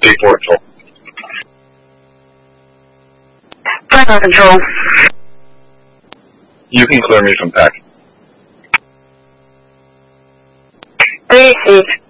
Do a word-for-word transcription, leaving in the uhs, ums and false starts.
eight four control. Five control. You can clear me from P A C. Three seats.